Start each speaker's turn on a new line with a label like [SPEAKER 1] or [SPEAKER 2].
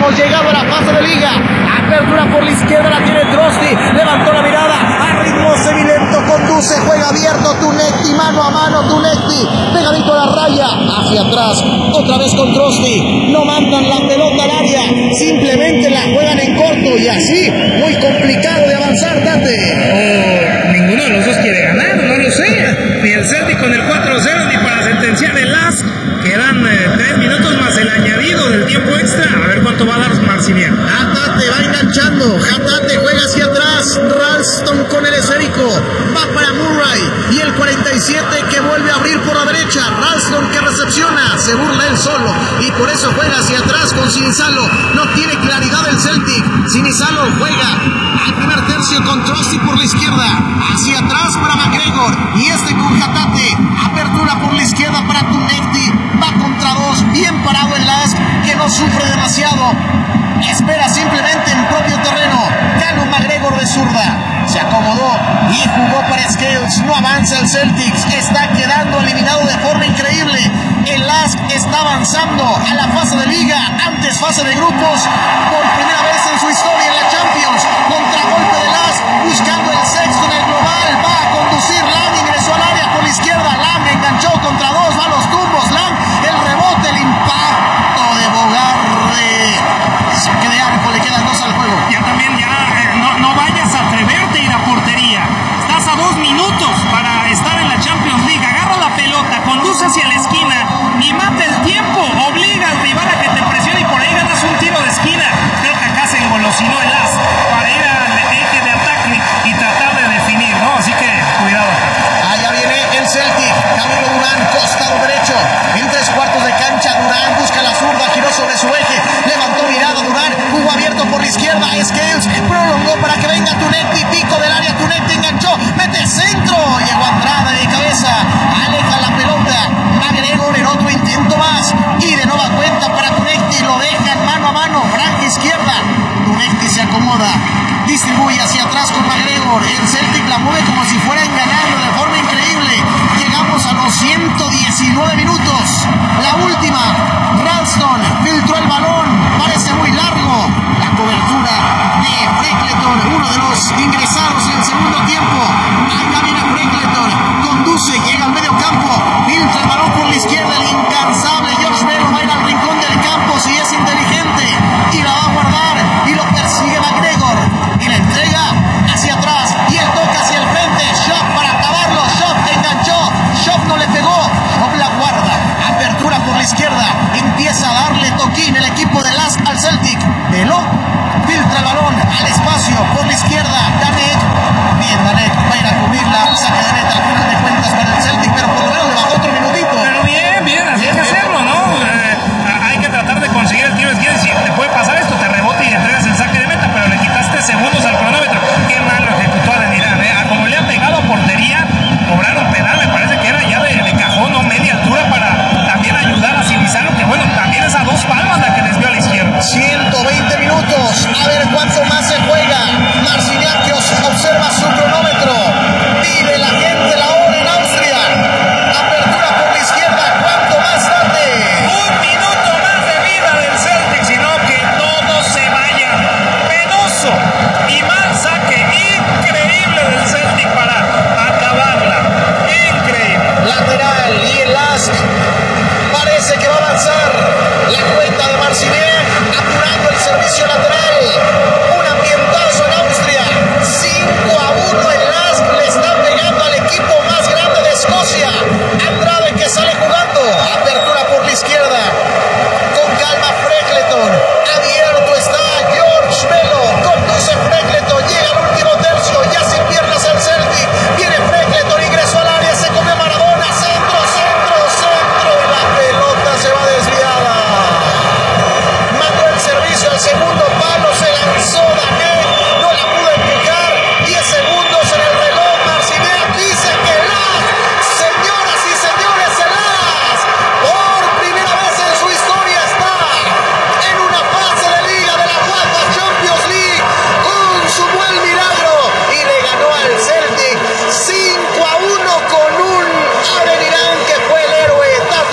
[SPEAKER 1] hemos llegado a la fase de liga. Apertura por la izquierda, la tiene Drozdi, levantó la mirada, a ritmo semilento, conduce, juega abierto, Tunekti, mano a mano, Tunekti, pegadito a la raya, hacia atrás, otra vez con Drozdi, no mandan la pelota al área, simplemente la juegan en corto y así, muy complicado de avanzar, Tate.
[SPEAKER 2] Ninguno de los dos quiere ganar, no lo sé, ni el Celtic con el 4-0, ni para sentenciar el LASK. Quedan 3 minutos más el añadido del tiempo extra. A ver cuánto va a dar Marciniak.
[SPEAKER 1] Hatate va enganchando. Hatate juega hacia atrás. Ralston con el esférico. Va para Murray. Y el 47 que vuelve a abrir por la derecha. Ralston que recepciona. Se burla él solo. Y por eso juega hacia atrás con Sinisalo. No tiene claridad el Celtic. Sinisalo juega al primer tercio con Trusty por la izquierda. Hacia atrás para McGregor. Y con Hatate. Apertura por la izquierda para Tunekti. Va contra dos, bien parado el LASK, que no sufre demasiado. Espera simplemente en propio terreno. Callum McGregor de zurda. Se acomodó y jugó para Scales. No avanza el Celtics. Está quedando eliminado de forma increíble. El LASK está avanzando a la fase de liga. Antes fase de grupos. Por primera vez en su historia en la Champions. Contragolpe de LASK. Buscando el sexto en el global. Va a conducir. Lam ingresó al área por la izquierda. Lam enganchó contra dos. Va a los tumbos. Lam. El rebote, el impacto de Bogarde. Saque de arco, le quedan 2 al juego.
[SPEAKER 2] Ya también, no vayas a atreverte a ir a portería. Estás a 2 minutos para estar en la Champions League. Agarra la pelota, conduce hacia la esquina y mata el tiempo. Obliga al rival a que te presione y por ahí ganas un tiro de esquina. Creo que acá se engolosinó el LASK para ir al eje de ataque y tratar de definir, ¿no? Así que cuidado.
[SPEAKER 1] Allá viene el Celtic. Camilo Durán, costado derecho. En 3/4 de cancha, Durán busca la zurda, giró sobre su eje. Levantó mirada Durán, jugó abierto por la izquierda. Scales prolongó para que venga Tunekti. Pico del área, Tunekti enganchó. Mete el centro. Llegó Andrade de cabeza. Aleja la pelota. McGregor en otro intento más. Y de nueva cuenta para Tunekti. Lo dejan mano a mano. Franja izquierda. Tunekti se acomoda. Distribuye hacia atrás con McGregor. El Celtic la mueve como si fueran ganando de forma increíble. Llegamos a los 119 minutos. La última. Ralston filtró el balón. Parece muy largo. La cobertura de Freckleton, uno de los ingresados en el segundo tiempo. Acá viene Freckleton. Conduce, llega al medio campo. Filtra el balón por la izquierda. El incansable George Bello va a ir al rincón del campo si es inteligente. Y la va a guardar. Y lo persigue McGregor. Y la entrega hacia atrás. Y el toque hacia el frente. Shop para acabarlo. Shop enganchó. Shop no le pegó. Shop la guarda. Apertura por la izquierda. Empieza a darle toquín el equipo de LASK al Celtic. Velo filtra el balón al espacio por la izquierda. Danek. Bien, Danek va a ir a cubrirla. Saque de neta al final de cuentas para el Celtic. Pero por lo menos le bajó otro minutito.
[SPEAKER 2] Pero bien, así hay que hacerlo, ¿no? Hay que tratar de conseguir el tiro de izquierda. Si te puede pasar esto, te rebota y entregas el saque de meta, pero le quitaste segundos al cronómetro. Qué mal lo ejecutó Adenirán, ¿eh? Como le han pegado a portería, cobraron penal, me parece que era ya de cajón o media altura para también ayudar a Sinisalo, que bueno, también es a 2 palmas la que desvió a la izquierda.
[SPEAKER 1] 120 minutos. A ver cuánto más se juega. Marciniak observa su cronómetro. Pide la gente la hora en Austria. Apertura por la izquierda. ¿Cuánto más tarde?
[SPEAKER 2] 1 minuto más de vida del Celtic, sino que todos se vayan. Penoso y mal saque increíble del Celtic para acabarla. Increíble.
[SPEAKER 1] Lateral y el LASK parece que va a avanzar. La cuenta de Marciniak apurando el servicio lateral.